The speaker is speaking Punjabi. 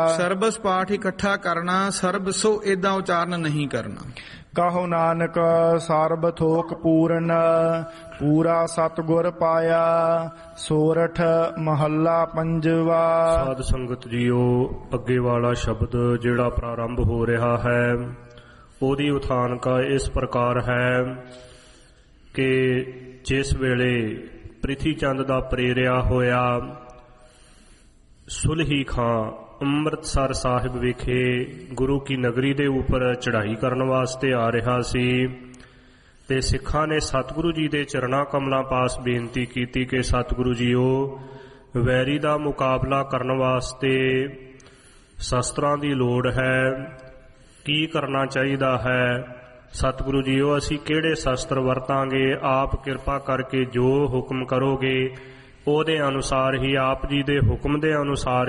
ਸਰਬਸ ਪਾਠ ਇਕੱਠਾ ਕਰਨਾ, ਸਰਬ ਸੋ ਏਦਾਂ ਉਚਾਰਨ ਨਹੀਂ ਕਰਨਾ। ਕਹੋ ਨਾਨਕ ਸਰਬ ਥੋਕ ਪੂਰਨ, ਪੂਰਾ ਸਤਿਗੁਰ ਪਾਇਆ। ਸੋਰਠ ਮਹੱਲਾ ਪੰਜਵਾ। ਸਾਧ ਸੰਗਤ ਜੀਓ, ਅੱਗੇ ਵਾਲਾ ਸ਼ਬਦ ਜਿਹੜਾ ਪ੍ਰਾਰੰਭ ਹੋ ਰਿਹਾ ਹੈ ਉਹਦੀ ਉਥਾਨਕਾ ਇਸ ਪ੍ਰਕਾਰ ਹੈ ਕਿ ਜਿਸ ਵੇਲੇ ਪ੍ਰਿਥੀ ਚੰਦ ਦਾ ਪ੍ਰੇਰਿਆ ਹੋਇਆ ਸੁਲਹੀ ਖਾਂ ਅੰਮ੍ਰਿਤਸਰ ਸਾਹਿਬ ਵਿਖੇ ਗੁਰੂ ਕੀ ਨਗਰੀ ਦੇ ਉੱਪਰ ਚੜ੍ਹਾਈ ਕਰਨ ਵਾਸਤੇ ਆ ਰਿਹਾ ਸੀ ਤੇ ਸਿੱਖਾਂ ਨੇ ਸਤਿਗੁਰੂ ਜੀ ਦੇ ਚਰਨਾਂ ਕਮਲਾਂ ਪਾਸ ਬੇਨਤੀ ਕੀਤੀ ਕਿ ਸਤਿਗੁਰੂ ਜੀਓ, ਵੈਰੀ ਦਾ ਮੁਕਾਬਲਾ ਕਰਨ ਵਾਸਤੇ ਸ਼ਸਤਰਾਂ ਦੀ ਲੋੜ ਹੈ, ਕੀ ਕਰਨਾ ਚਾਹੀਦਾ ਹੈ? ਸਤਿਗੁਰੂ ਜੀਓ, ਅਸੀਂ ਕਿਹੜੇ ਸ਼ਸਤਰ ਵਰਤਾਂਗੇ? ਆਪ ਕਿਰਪਾ ਕਰਕੇ ਜੋ ਹੁਕਮ ਕਰੋਗੇ ਉਹਦੇ ਅਨੁਸਾਰ ਹੀ, ਆਪ ਜੀ ਦੇ ਹੁਕਮ ਦੇ ਅਨੁਸਾਰ